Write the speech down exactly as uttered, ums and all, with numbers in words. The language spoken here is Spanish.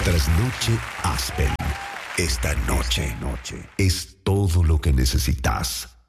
Trasnoche Aspen. Esta noche, noche es todo lo que necesitas.